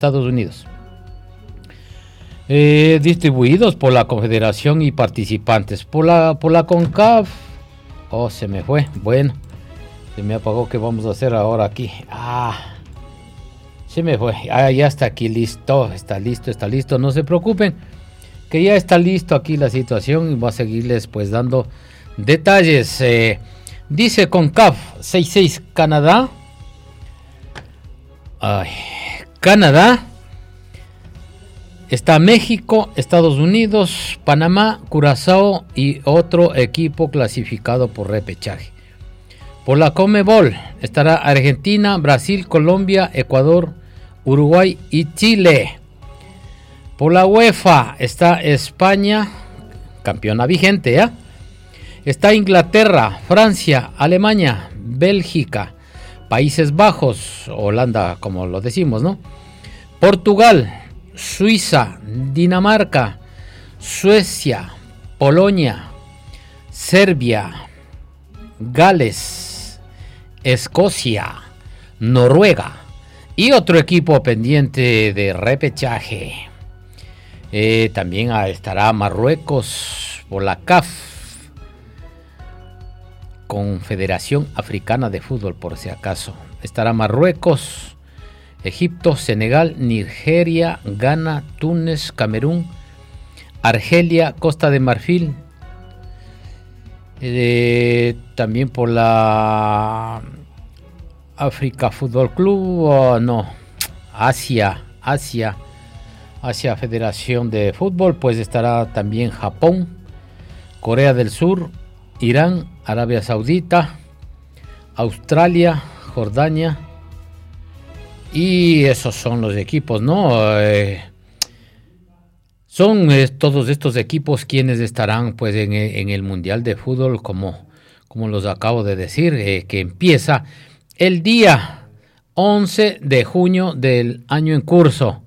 Estados Unidos. Distribuidos por la Confederación y participantes. Por la CONCACAF. Oh, se me fue. Bueno, se me apagó. ¿Qué vamos a hacer ahora aquí? Se me fue. Ya está aquí listo. Está listo. No se preocupen, que ya está listo aquí la situación y voy a seguirles pues dando detalles. Dice CONCACAF 6-6 Canadá. Canadá. Está México, Estados Unidos, Panamá, Curazao y otro equipo clasificado por repechaje. Por la CONMEBOL estará Argentina, Brasil, Colombia, Ecuador, Uruguay y Chile. Por la UEFA está España, campeona vigente, ¿ya? Está Inglaterra, Francia, Alemania, Bélgica, Países Bajos, Holanda, como lo decimos, ¿no? Portugal, Suiza, Dinamarca, Suecia, Polonia, Serbia, Gales, Escocia, Noruega y otro equipo pendiente de repechaje. También estará Marruecos por la CAF, Confederación Africana de Fútbol, por si acaso. Estará Marruecos, Egipto, Senegal, Nigeria, Ghana, Túnez, Camerún, Argelia, Costa de Marfil. También por la África Fútbol Club, Asia Federación de Fútbol, pues estará también Japón, Corea del Sur, Irán, Arabia Saudita, Australia, Jordania. Y esos son los equipos, ¿no? Son todos estos equipos quienes estarán pues en el Mundial de Fútbol, como los acabo de decir, que empieza el día 11 de junio del año en curso.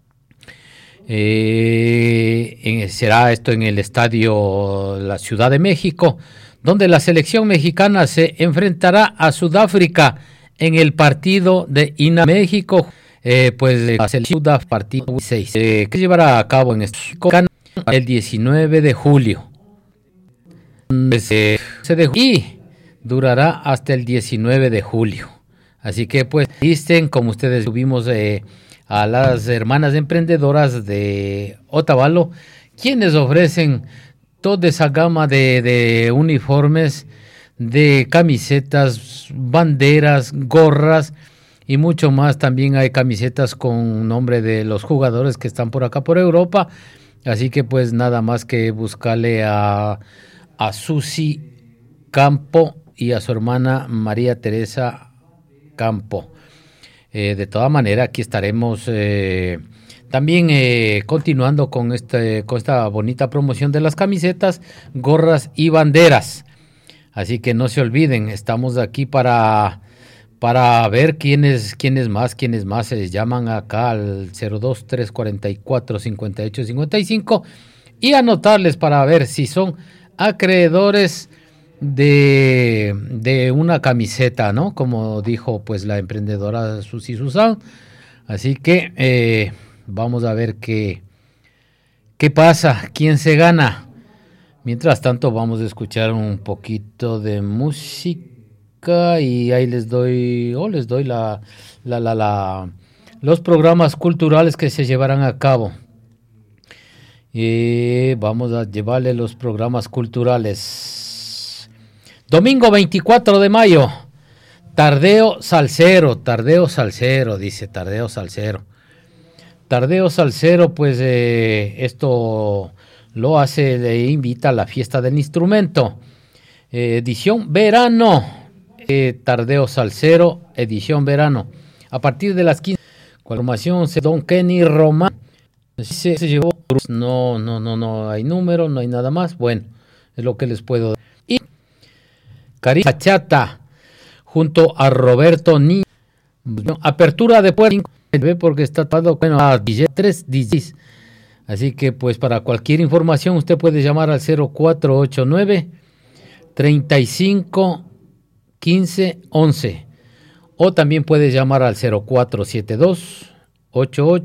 Será esto en el estadio La Ciudad de México, donde la selección mexicana se enfrentará a Sudáfrica en el partido de México, pues la selección partido 6, que se llevará a cabo en el 19 de julio. Y durará hasta el 19 de julio. Así que pues dicen, como ustedes subimos a las hermanas emprendedoras de Otavalo, quienes ofrecen toda esa gama de uniformes, de camisetas, banderas, gorras y mucho más. También hay camisetas con nombre de los jugadores que están por acá por Europa. Así que pues nada más que buscarle a Susi Campo y a su hermana María Teresa Campo. De toda manera, aquí estaremos también continuando con esta bonita promoción de las camisetas, gorras y banderas. Así que no se olviden, estamos aquí para ver quiénes más se llaman acá al 02-344-5855 y anotarles para ver si son acreedores de una camiseta, ¿no? Como dijo pues la emprendedora Susi Susan. Así que vamos a ver qué pasa, quién se gana. Mientras tanto vamos a escuchar un poquito de música y ahí les doy los programas culturales que se llevarán a cabo. Vamos a llevarle los programas culturales. Domingo 24 de mayo, Tardeo Salsero, dice Tardeo Salsero. Tardeo Salsero, pues esto lo hace, le invita a la fiesta del instrumento. Edición verano. Tardeo Salsero, edición verano. A partir de las 15. Formación Don Kenny Román. Se llevó. No hay número, no hay nada más. Bueno, es lo que les puedo dar. Y Caricia Chata, junto a Roberto Ni. Apertura de puerta, porque está todo a 3 DJs. Así que pues para cualquier información usted puede llamar al 0489 35 15 11 o también puede llamar al 0472 88